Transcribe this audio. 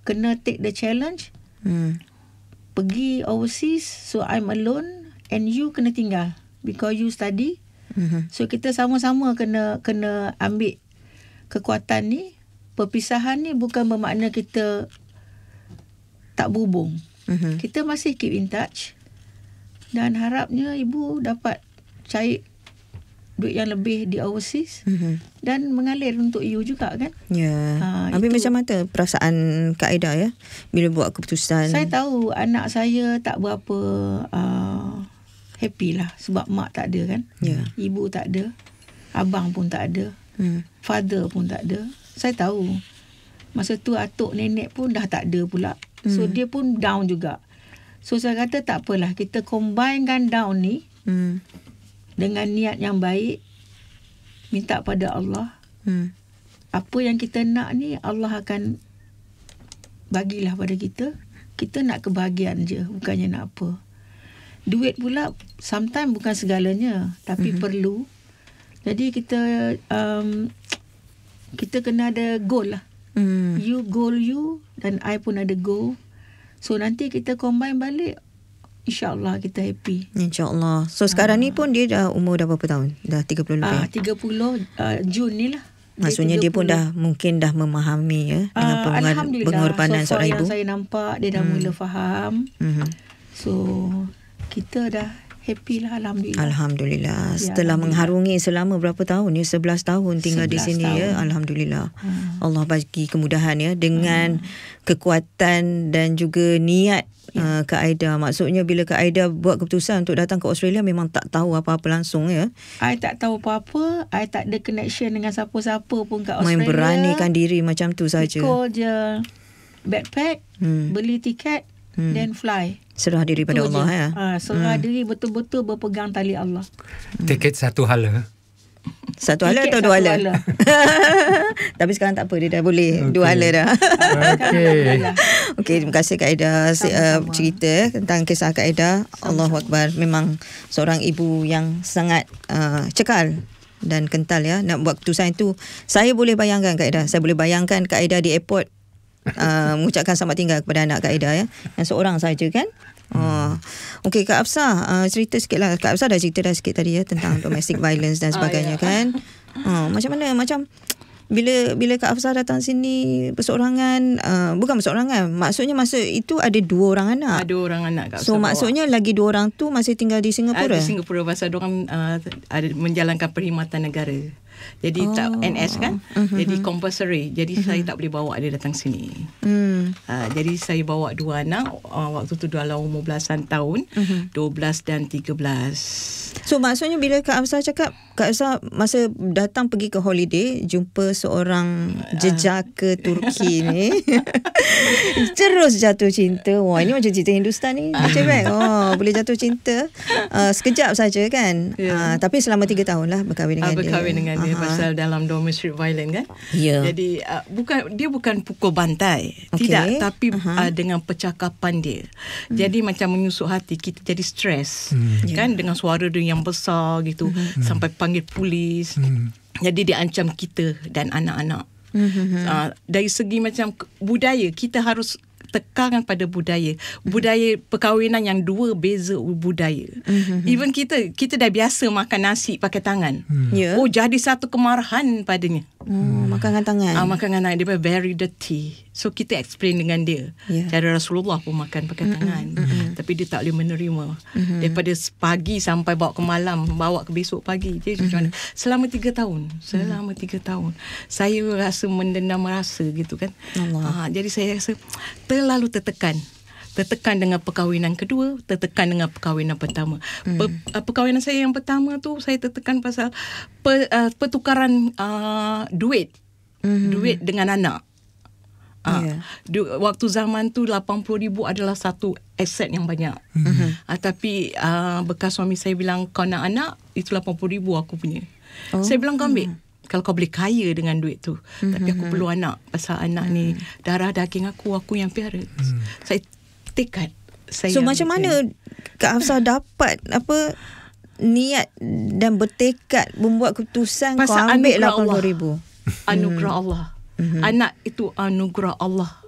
kena take the challenge. Pergi overseas, so I'm alone and you kena tinggal because you study. So kita sama-sama kena ambil kekuatan ni. Perpisahan ni bukan bermakna kita tak berhubung. Kita masih keep in touch. Dan harapnya ibu dapat cari duit yang lebih di overseas dan mengalir untuk you juga kan. Ya. Habis macam mana perasaan Kak Aida ya bila buat keputusan? Saya tahu anak saya tak berapa happy lah sebab mak tak ada kan. Ibu tak ada, abang pun tak ada, father pun tak ada. Saya tahu masa tu atuk nenek pun dah tak ada pula. So dia pun down juga. So saya kata tak apalah, kita combinekan down ni dengan niat yang baik, minta pada Allah. Apa yang kita nak ni Allah akan bagilah pada kita. Kita nak kebahagiaan je, bukannya nak apa. Duit pula sometimes bukan segalanya, tapi perlu. Jadi kita kena ada goal lah. You goal you dan I pun ada goal. So nanti kita combine balik, InsyaAllah kita happy. InsyaAllah. So sekarang ni pun dia dah umur dah berapa tahun? Dah 30 lebih? 30 Jun ni lah. Maksudnya dia pun mungkin dah memahami ya dengan pengorbanan seorang ibu. Yang saya nampak dia dah mula faham. So kita dah happy lah, Alhamdulillah. Alhamdulillah. Setelah mengharungi selama berapa tahun ya? 11 tahun tinggal di sini tahun. Ya. Alhamdulillah. Allah bagi kemudahan ya dengan kekuatan dan juga niat Kak Aida. Maksudnya bila Kak Aida buat keputusan untuk datang ke Australia memang tak tahu apa-apa langsung ya. I tak tahu apa-apa. I tak ada connection dengan siapa-siapa pun kat Australia. Main beranikan diri macam tu saja. Ikut je backpack, beli tiket, then fly. Serah diri pada Allah ya. Serah diri betul-betul berpegang tali Allah. Tiket satu hala. Satu hala atau dua hala? Tapi sekarang tak apa, dia dah boleh dua hala dah. Okey, terima kasih Kak Aida cerita tentang kisah Kak Aida. Allahu Akbar. Memang seorang ibu yang sangat cekal dan kental ya. Nak buat keputusan itu, saya boleh bayangkan Kak Aida. Saya boleh bayangkan Kak Aida di airport mengucapkan selamat tinggal kepada anak Kak Aida ya. Yang seorang saja kan. Okey Kak Hafsah, cerita sikit lah. Kak Hafsah dah cerita sikit tadi ya tentang domestic violence dan sebagainya kan. Macam mana, macam bila Kak Hafsah datang sini berseorangan, bukan berseorangan, maksudnya masa itu ada 2 orang anak. Ada 2 orang anak Kak Hafsah. So maksudnya lagi 2 orang tu masih tinggal di Singapura. Di Singapura pasal diorang ada menjalankan perkhidmatan negara. Jadi tak NS kan. Jadi compulsory. Jadi saya tak boleh bawa dia datang sini. Jadi saya bawa 2 anak. Waktu tu dalam umur belasan tahun, 12 dan 13. So maksudnya bila Kak Hafsah cakap, Kak Hafsah masa datang pergi ke holiday, jumpa seorang jejaka Turki ni, terus jatuh cinta. Wah, ini macam cerita Hindustan ni. Boleh jatuh cinta sekejap saja kan. Tapi selama 3 tahun lah berkahwin dengan dia. Berkahwin dengan dia pasal dalam domestic violence kan. Jadi bukan pukul bantai. Tidak, tapi dengan percakapan dia. Jadi macam menyusuk hati, kita jadi stres kan, dengan suara dia yang besar gitu, sampai panggil polis. Jadi dia ancam kita dan anak-anak. Dari segi macam budaya, kita harus tekankan pada budaya perkahwinan yang 2 beza budaya. Even kita dah biasa makan nasi pakai tangan. Oh, jadi satu kemarahan padanya. Makan dengan tangan. Makan dengan tangan, dia very dirty. So kita explain dengan dia. Cara Rasulullah pun makan pakai tangan. Tapi dia tak boleh menerima. Daripada pagi sampai bawa ke malam, bawa ke besok pagi. Jadi macam mana? Selama 3 tahun. Selama 3 tahun. Saya rasa mendendam rasa gitu kan. Jadi saya rasa terlalu tertekan dengan perkahwinan kedua, tertekan dengan perkahwinan pertama. Perkahwinan saya yang pertama tu saya tertekan pasal pertukaran duit dengan anak. Waktu zaman tu 80,000 adalah satu aset yang banyak. Tapi bekas suami saya bilang, kau nak anak, itu 80,000 aku punya. Saya bilang, kau ambil kalau kau boleh kaya dengan duit tu. Tapi aku perlu anak. Pasal anak ni darah daging aku yang piara. Saya tekad. So macam mana Kak Hafsah dapat niat dan bertekad membuat keputusan pasal kau ambil 80,000? Anugerah Allah. Anak itu anugerah Allah.